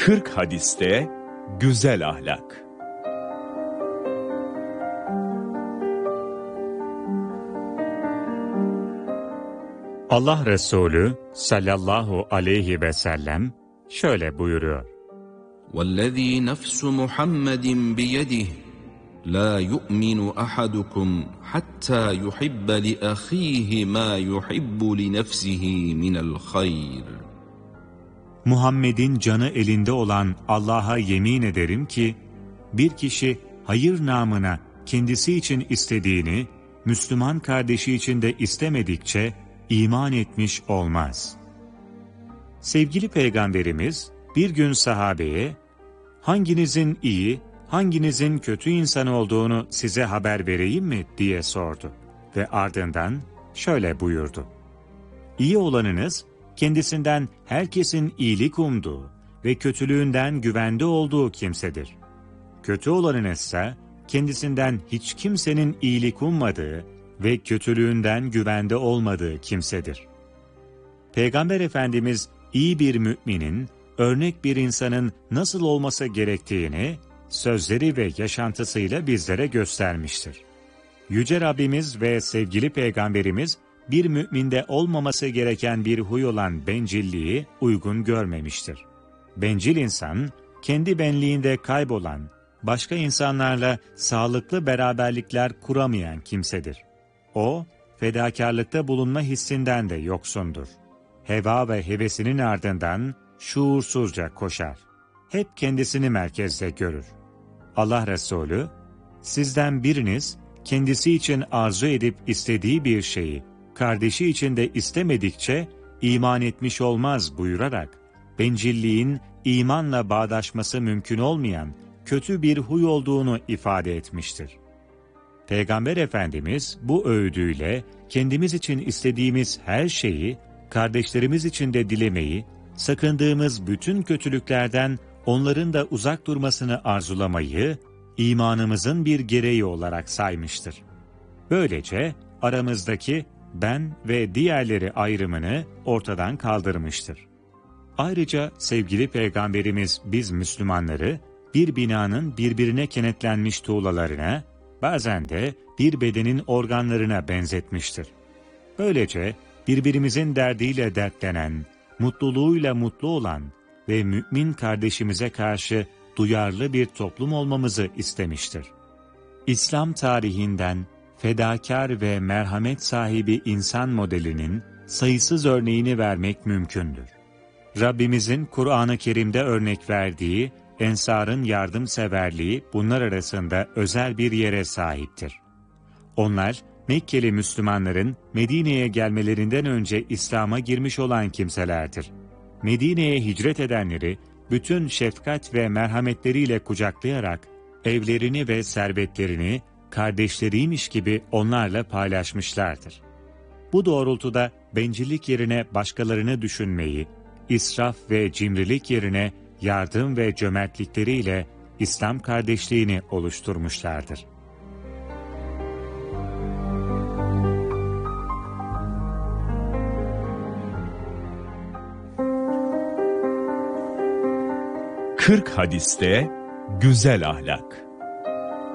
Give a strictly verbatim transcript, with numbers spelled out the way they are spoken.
kırk hadiste güzel ahlak. Allah Resulü sallallahu aleyhi ve sellem şöyle buyuruyor. وَالَّذ۪ي نَفْسُ مُحَمَّدٍ بِيَدِهِ لَا يُؤْمِنُ أَحَدُكُمْ حَتَّى يُحِبَّ لِأَخِيهِ مَا يُحِبُّ لِنَفْسِهِ مِنَ الْخَيْرِ. Muhammed'in canı elinde olan Allah'a yemin ederim ki, bir kişi hayır namına kendisi için istediğini, Müslüman kardeşi için de istemedikçe iman etmiş olmaz. Sevgili Peygamberimiz bir gün sahabeye, hanginizin iyi, hanginizin kötü insan olduğunu size haber vereyim mi diye sordu ve ardından şöyle buyurdu. İyi olanınız, kendisinden herkesin iyilik umduğu ve kötülüğünden güvende olduğu kimsedir. Kötü olanınızsa, kendisinden hiç kimsenin iyilik ummadığı ve kötülüğünden güvende olmadığı kimsedir. Peygamber Efendimiz, iyi bir müminin, örnek bir insanın nasıl olması gerektiğini, sözleri ve yaşantısıyla bizlere göstermiştir. Yüce Rabbimiz ve sevgili Peygamberimiz, bir müminde olmaması gereken bir huy olan bencilliği uygun görmemiştir. Bencil insan, kendi benliğinde kaybolan, başka insanlarla sağlıklı beraberlikler kuramayan kimsedir. O, fedakarlıkta bulunma hissinden de yoksundur. Heva ve hevesinin ardından şuursuzca koşar. Hep kendisini merkezde görür. Allah Resulü, sizden biriniz kendisi için arzu edip istediği bir şeyi, kardeşi için de istemedikçe iman etmiş olmaz buyurarak, bencilliğin imanla bağdaşması mümkün olmayan kötü bir huy olduğunu ifade etmiştir. Peygamber Efendimiz bu öğüdüyle kendimiz için istediğimiz her şeyi, kardeşlerimiz için de dilemeyi, sakındığımız bütün kötülüklerden onların da uzak durmasını arzulamayı, imanımızın bir gereği olarak saymıştır. Böylece aramızdaki ben ve diğerleri ayrımını ortadan kaldırmıştır. Ayrıca sevgili Peygamberimiz biz Müslümanları bir binanın birbirine kenetlenmiş tuğlalarına, bazen de bir bedenin organlarına benzetmiştir. Böylece birbirimizin derdiyle dertlenen, mutluluğuyla mutlu olan ve mümin kardeşimize karşı duyarlı bir toplum olmamızı istemiştir. İslam tarihinden fedakar ve merhamet sahibi insan modelinin sayısız örneğini vermek mümkündür. Rabbimizin Kur'an-ı Kerim'de örnek verdiği Ensar'ın yardımseverliği bunlar arasında özel bir yere sahiptir. Onlar, Mekkeli Müslümanların Medine'ye gelmelerinden önce İslam'a girmiş olan kimselerdir. Medine'ye hicret edenleri, bütün şefkat ve merhametleriyle kucaklayarak, evlerini ve servetlerini kardeşleriymiş gibi onlarla paylaşmışlardır. Bu doğrultuda bencillik yerine başkalarını düşünmeyi, israf ve cimrilik yerine yardım ve cömertlikleriyle İslam kardeşliğini oluşturmuşlardır. kırk hadiste güzel ahlak.